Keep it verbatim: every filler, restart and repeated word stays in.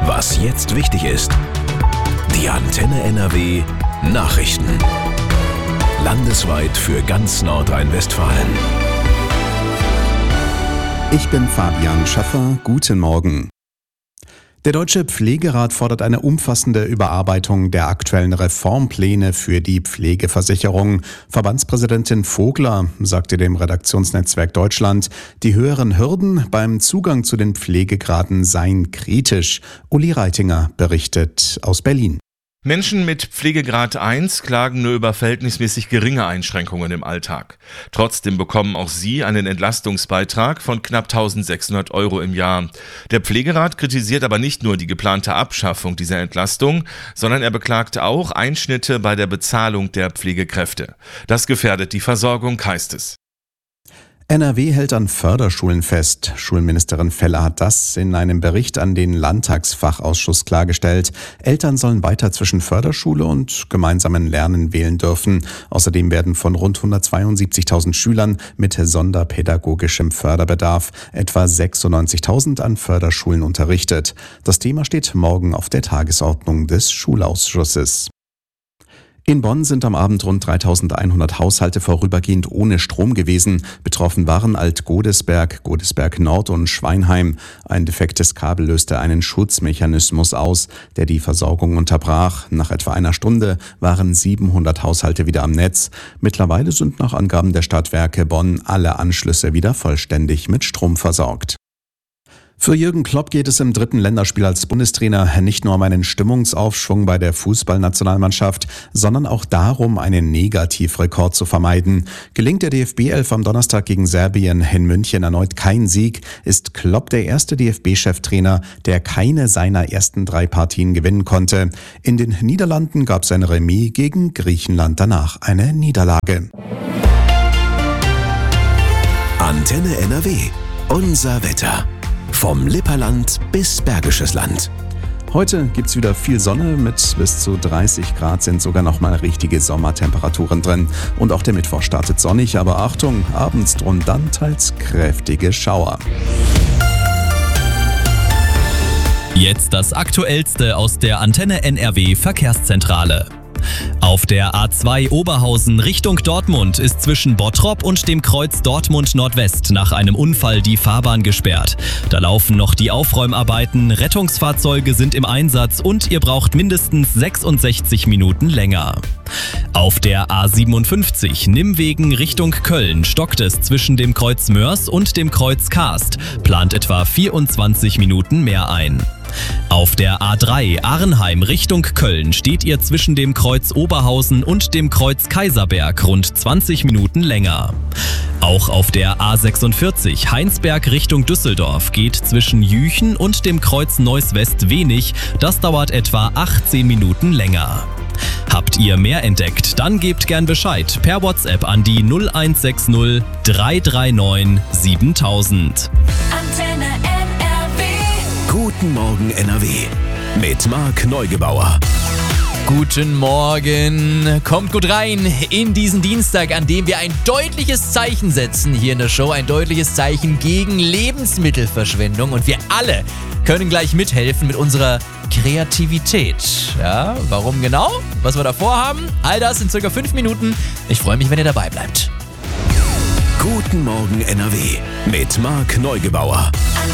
Was jetzt wichtig ist. Die Antenne N R W Nachrichten. Landesweit für ganz Nordrhein-Westfalen. Ich bin Fabian Schaffer. Guten Morgen. Der Deutsche Pflegerat fordert eine umfassende Überarbeitung der aktuellen Reformpläne für die Pflegeversicherung. Verbandspräsidentin Vogler sagte dem Redaktionsnetzwerk Deutschland, die höheren Hürden beim Zugang zu den Pflegegraden seien kritisch. Uli Reitinger berichtet aus Berlin. Menschen mit Pflegegrad eins klagen nur über verhältnismäßig geringe Einschränkungen im Alltag. Trotzdem bekommen auch sie einen Entlastungsbeitrag von knapp eintausendsechshundert Euro im Jahr. Der Pflegerat kritisiert aber nicht nur die geplante Abschaffung dieser Entlastung, sondern er beklagt auch Einschnitte bei der Bezahlung der Pflegekräfte. Das gefährdet die Versorgung, heißt es. N R W hält an Förderschulen fest. Schulministerin Feller hat das in einem Bericht an den Landtagsfachausschuss klargestellt. Eltern sollen weiter zwischen Förderschule und gemeinsamen Lernen wählen dürfen. Außerdem werden von rund hundertzweiundsiebzigtausend Schülern mit sonderpädagogischem Förderbedarf etwa sechsundneunzigtausend an Förderschulen unterrichtet. Das Thema steht morgen auf der Tagesordnung des Schulausschusses. In Bonn sind am Abend rund dreitausendeinhundert Haushalte vorübergehend ohne Strom gewesen. Betroffen waren Alt-Godesberg, Godesberg Nord und Schweinheim. Ein defektes Kabel löste einen Schutzmechanismus aus, der die Versorgung unterbrach. Nach etwa einer Stunde waren siebenhundert Haushalte wieder am Netz. Mittlerweile sind nach Angaben der Stadtwerke Bonn alle Anschlüsse wieder vollständig mit Strom versorgt. Für Jürgen Klopp geht es im dritten Länderspiel als Bundestrainer nicht nur um einen Stimmungsaufschwung bei der Fußballnationalmannschaft, sondern auch darum, einen Negativrekord zu vermeiden. Gelingt der D F B elf am Donnerstag gegen Serbien in München erneut kein Sieg, ist Klopp der erste D F B-Cheftrainer, der keine seiner ersten drei Partien gewinnen konnte. In den Niederlanden gab es ein Remis gegen Griechenland, danach eine Niederlage. Antenne N R W. Unser Wetter. Vom Lipperland bis Bergisches Land. Heute gibt's wieder viel Sonne, mit bis zu dreißig Grad sind sogar noch mal richtige Sommertemperaturen drin. Und auch der Mittwoch startet sonnig, aber Achtung, abends drohen dann teils kräftige Schauer. Jetzt das Aktuellste aus der Antenne N R W Verkehrszentrale. Auf der A zwei Oberhausen Richtung Dortmund ist zwischen Bottrop und dem Kreuz Dortmund Nordwest nach einem Unfall die Fahrbahn gesperrt. Da laufen noch die Aufräumarbeiten, Rettungsfahrzeuge sind im Einsatz und ihr braucht mindestens sechsundsechzig Minuten länger. Auf der A siebenundfünfzig Nimwegen Richtung Köln stockt es zwischen dem Kreuz Mörs und dem Kreuz Karst, plant etwa vierundzwanzig Minuten mehr ein. Auf der A drei Arnheim Richtung Köln steht ihr zwischen dem Kreuz Oberhausen und dem Kreuz Kaiserberg rund zwanzig Minuten länger. Auch auf der A sechsundvierzig Heinsberg Richtung Düsseldorf geht zwischen Jüchen und dem Kreuz Neuss West wenig, das dauert etwa achtzehn Minuten länger. Habt ihr mehr entdeckt? Dann gebt gern Bescheid per WhatsApp an die null eins sechs null drei drei neun siebentausend. Antenne N R W. Guten Morgen N R W mit Marc Neugebauer. Guten Morgen, kommt gut rein in diesen Dienstag, an dem wir ein deutliches Zeichen setzen hier in der Show, ein deutliches Zeichen gegen Lebensmittelverschwendung und wir alle können gleich mithelfen mit unserer Kreativität. Ja, warum genau? Was wir da vorhaben? All das in circa fünf Minuten. Ich freue mich, wenn ihr dabei bleibt. Guten Morgen N R W mit Marc Neugebauer.